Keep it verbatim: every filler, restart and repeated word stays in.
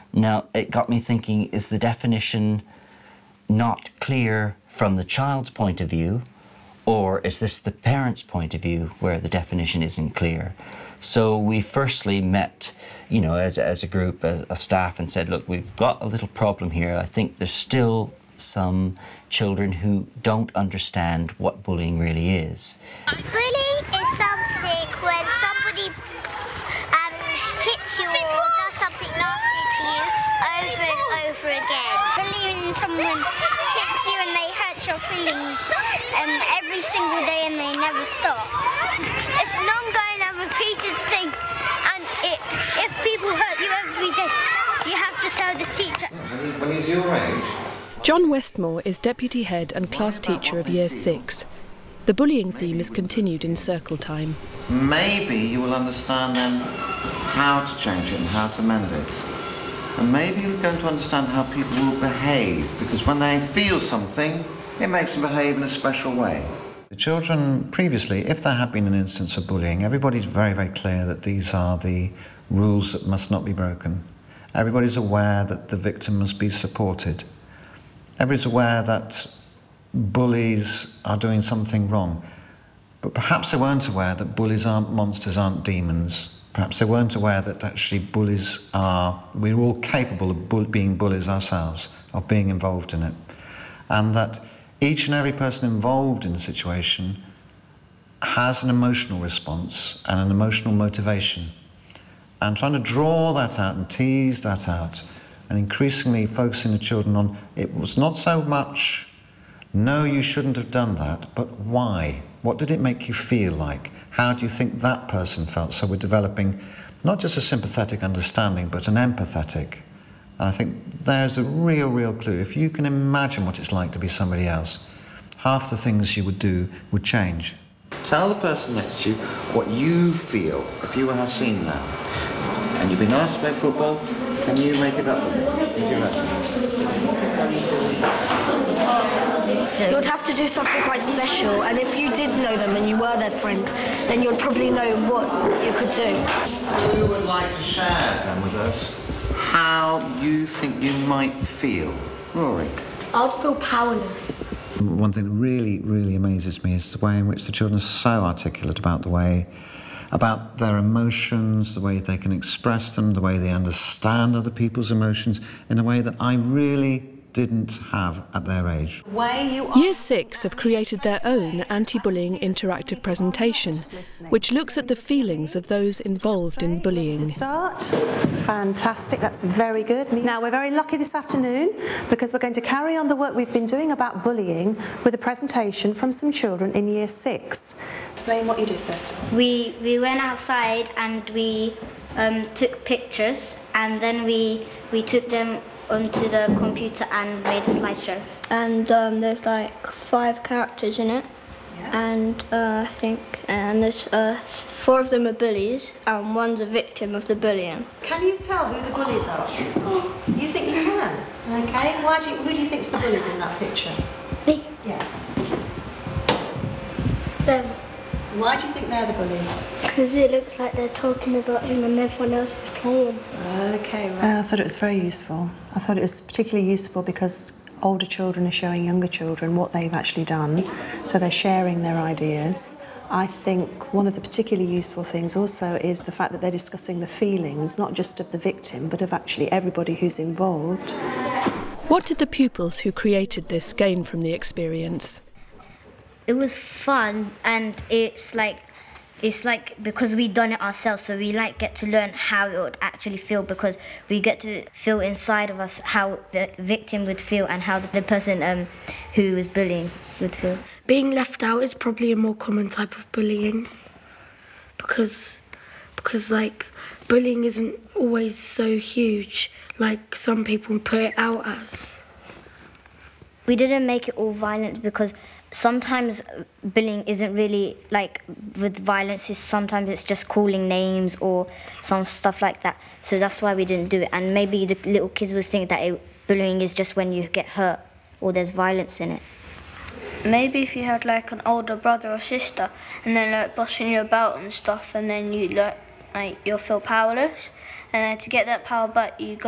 Now, it got me thinking, is the definition not clear from the child's point of view, or is this the parent's point of view where the definition isn't clear? So we firstly met, you know, as, as a group of staff and said, look, we've got a little problem here. I think there's still some children who don't understand what bullying really is. Bullying is something when somebody um, hits you or does something nasty to you over and over again. Bullying is someone hits you and they hurt your feelings um, every single day and they never stop. It's an ongoing and repeated thing, and it, if people hurt you every day, you have to tell the teacher. When he's your age. John Westmore is Deputy Head and Class Teacher of Year six. The bullying theme is continued in circle time. Maybe you will understand then how to change it and how to mend it. And maybe you're going to understand how people will behave, because when they feel something, it makes them behave in a special way. The children previously, if there had been an instance of bullying, everybody's very, very clear that these are the rules that must not be broken. Everybody's aware that the victim must be supported. Everybody's aware that bullies are doing something wrong. But perhaps they weren't aware that bullies aren't monsters, aren't demons. Perhaps they weren't aware that actually bullies are, we're all capable of bull being bullies ourselves, of being involved in it. And that each and every person involved in the situation has an emotional response and an emotional motivation. And trying to draw that out and tease that out, and increasingly focusing the children on, it was not so much, no, you shouldn't have done that, but why? What did it make you feel like? How do you think that person felt? So we're developing not just a sympathetic understanding, but an empathetic. And I think there's a real, real clue. If you can imagine what it's like to be somebody else, half the things you would do would change. Tell the person next to you what you feel if you were Haseen now. And you've been asked to play football, can you make it up with it? You'd have to do something quite special, and if you did know them and you were their friend, then you'd probably know what you could do. Who would like to share then with us how you think you might feel? Rory? I would feel powerless. One thing that really, really amazes me is the way in which the children are so articulate about the way, about their emotions, the way they can express them, the way they understand other people's emotions in a way that I really didn't have at their age. Year six have created their own anti-bullying interactive presentation, which looks at the feelings of those involved in bullying. Start. Fantastic, that's very good. Now we're very lucky this afternoon because we're going to carry on the work we've been doing about bullying with a presentation from some children in year six. Explain what you did first. We, we went outside and we um, took pictures, and then we, we took them onto the computer and made a slideshow. And um, there's like five characters in it, yeah. and uh, I think, and there's uh, four of them are bullies, and one's a victim of the bullying. Can you tell who the bullies are? You think you can? Okay. Why do you, who do you think's the bullies in that picture? Me. Yeah. Them. Why do you think they're the bullies? Because it looks like they're talking about him and everyone else is playing. Okay, right. Uh, I thought it was very useful. I thought it was particularly useful because older children are showing younger children what they've actually done, so they're sharing their ideas. I think one of the particularly useful things also is the fact that they're discussing the feelings, not just of the victim, but of actually everybody who's involved. What did the pupils who created this gain from the experience? It was fun, and it's like, it's like because we done it ourselves, so we like get to learn how it would actually feel, because we get to feel inside of us how the victim would feel and how the person um, who was bullying would feel. Being left out is probably a more common type of bullying, because, because like, bullying isn't always so huge like some people put it out as. We didn't make it all violent because sometimes bullying isn't really like with violence, is sometimes it's just calling names or some stuff like that. So that's why we didn't do it. And maybe the little kids would think that it, bullying is just when you get hurt or there's violence in it. Maybe if you had like an older brother or sister and then like bossing you about and stuff, and then you like, like you'll feel powerless, and then to get that power back you got